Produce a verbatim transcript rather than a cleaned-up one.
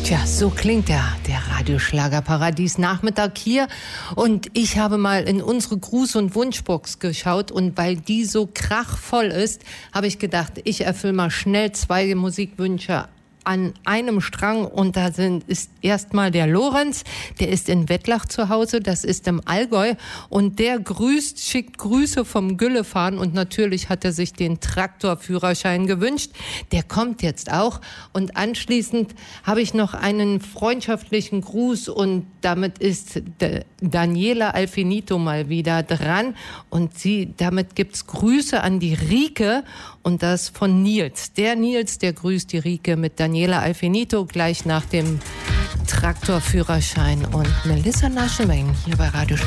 Tja, so klingt der, der Radioschlagerparadies Nachmittag hier. Und ich habe mal in unsere Gruß- und Wunschbox geschaut. Und weil die so krachvoll ist, habe ich gedacht, ich erfülle mal schnell zwei Musikwünsche an einem Strang. Und da sind, ist erstmal der Lorenz, der ist in Wettlach zu Hause, das ist im Allgäu. Und der grüßt, schickt Grüße vom Güllefahren. Und natürlich hat er sich den Traktorführerschein gewünscht. Der kommt jetzt auch. Und anschließend habe ich noch einen freundschaftlichen Gruß. Und damit ist Daniela Alfinito mal wieder dran. Und sie, damit gibt's Grüße an die Rike. Und das von Nils. Der Nils, der grüßt die Rike mit Daniela Alfinito gleich nach dem Traktorführerschein. Und Melissa Naschenweng hier bei Radio